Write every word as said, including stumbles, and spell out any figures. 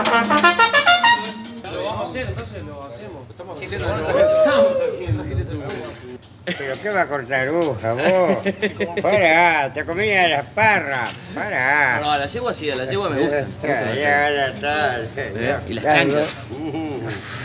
Lo vamos a hacer, entonces lo hacemos. Estamos Sí, haciendo. pero- Estamos haciendo. ¿Pero qué va a cortar aguja, vos? Pará, te comía las parras. Pará. No, a la yegua sí, a la yegua me gusta. Ya, ya, ya está. ¿Eh? Y las chanchas. Ujú.